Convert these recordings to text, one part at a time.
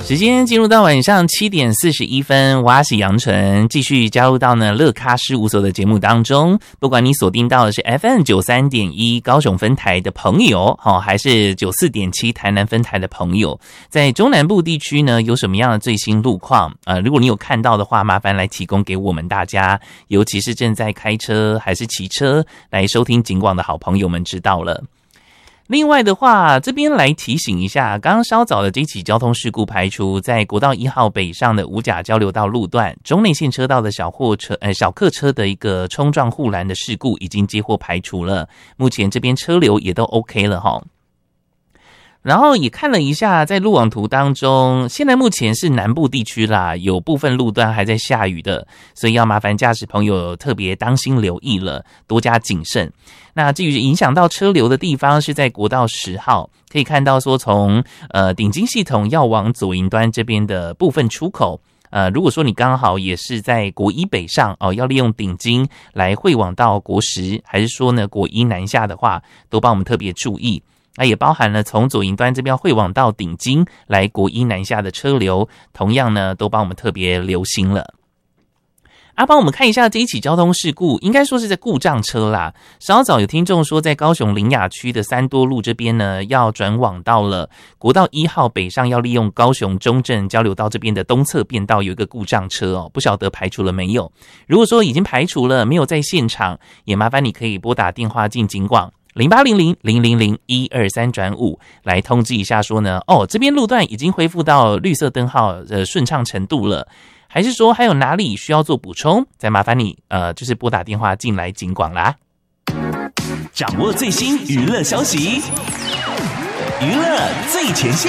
时间进入到晚上7点41分，我是杨纯，继续加入到呢乐咖事务所的节目当中。不管你锁定到的是 FM 93.1 高雄分台的朋友，还是 94.7 台南分台的朋友，在中南部地区呢有什么样的最新路况？如果你有看到的话，麻烦来提供给我们大家，尤其是正在开车还是骑车来收听警广的好朋友们知道了。另外的话，这边来提醒一下，刚刚稍早的这起交通事故排除，在国道1号北上的五甲交流道路段，中内线车道的小客车的一个冲撞护栏的事故已经接获排除了，目前这边车流也都 OK 了齁。然后也看了一下在路网图当中，现在目前是南部地区啦，有部分路段还在下雨的，所以要麻烦驾驶朋友特别当心留意了，多加谨慎。那至于影响到车流的地方是在国道10号，可以看到说从顶金系统要往左营端这边的部分出口，如果说你刚好也是在国一北上要利用顶金来汇往到国10，还是说呢国一南下的话，都帮我们特别注意。那也包含了从左营端这边汇往到顶金来国一南下的车流，同样呢都帮我们特别留心了。帮我们看一下这一起交通事故，应该说是在故障车啦。稍早有听众说，在高雄苓雅区的三多路这边呢，要转往到了国道1号北上，要利用高雄中正交流道这边的东侧变道有一个故障车不晓得排除了没有？如果说已经排除了，没有在现场，也麻烦你可以拨打电话进警广。0800-000-123-5来通知一下说呢，这边路段已经恢复到绿色灯号的顺畅程度了，还是说还有哪里需要做补充？再麻烦你就是拨打电话进来警广啦。 掌握最新娱乐消息，娱乐最前线。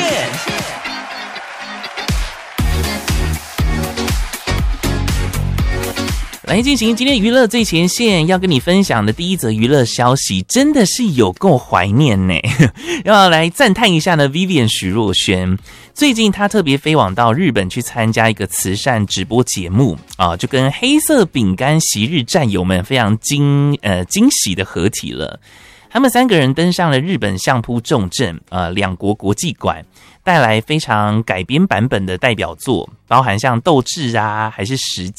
来进行今天娱乐最前线，要跟你分享的第一则娱乐消息，真的是有够怀念呢！要来赞叹一下呢 Vivian 许若瑄，最近她特别飞往到日本去参加一个慈善直播节目就跟黑色饼干昔日战友们非常惊喜的合体了。他们3个人登上了日本相扑重镇两国国际馆，带来非常改编版本的代表作，包含像斗智还是实